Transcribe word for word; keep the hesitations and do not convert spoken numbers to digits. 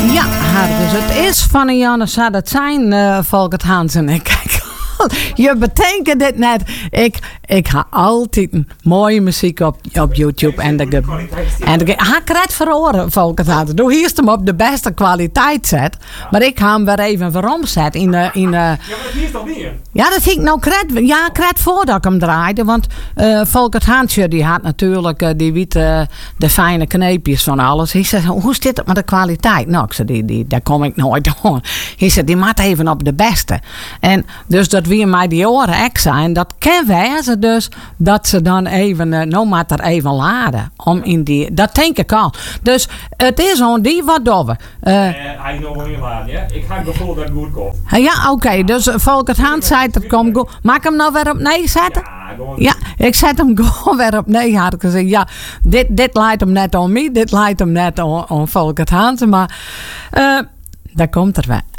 Ja, Harkus, het is van Janne zou dat zijn, uh, Volkert Hansen. En kijk, je betekent dit net. Ik, ik ga altijd een mooie muziek op, op YouTube. En de, en de, ha, ik red verhoren, Volkert Hansen. Doe eerst hem op de beste kwaliteit zet. Maar ik ga hem weer even waarom zet. In, uh, in, uh, ja, maar dat is toch niet? Ja, dat ging nou kred, ja, kred voordat ik hem draaide. Want uh, Volkert Hansje, die had natuurlijk uh, die witte, uh, de fijne kneepjes van alles. Hij zei, hoe zit het met de kwaliteit? Nou, ik zei, die, die, daar kom ik nooit door. Hij zei, die maakt even op de beste. En dus dat wie mij die oren extra. En dat ken wij ze dus, dat ze dan even, uh, nou maar er even laden. Om in die, dat denk ik al. Dus het is zo'n die wat doffe. Uh, uh, hij nog wel inladen, ja? Ik ga het gevoel dat het goed komt. Ja, oké. Okay, dus Volkert Hans zei dat komt goed. Mag ik hem nou weer op nee zetten? Ja, gewoon. Ja, ik zet hem gewoon weer op nee, had ik gezegd. Ja, dit, dit leidt hem net om mij. Dit leidt hem net om, om Volkert Hans. Maar uh, daar komt er weer.